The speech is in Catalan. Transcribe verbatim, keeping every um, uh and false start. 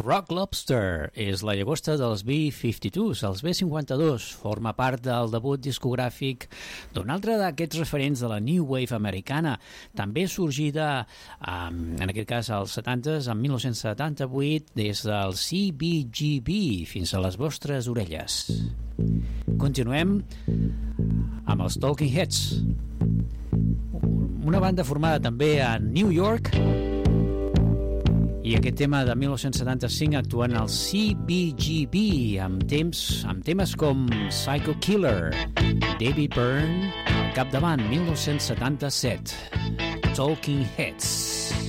Rock Lobster és la llagosta dels B cinquanta-dos, els B cinquanta-dos. Forma part del debut discogràfic d'un altre d'aquests referents de la New Wave americana, també sorgida, en aquest cas, als setantes, en mil nou-cents setanta-vuit, des del C B G B fins a les vostres orelles. Continuem amb els Talking Heads, una banda formada també a New York, i aquest tema de mil nou-cents setanta-cinc actuant al C B G B amb, temps, amb temes com Psycho Killer, David Byrne al capdavant, mil nou-cents setanta-set. Talking Heads.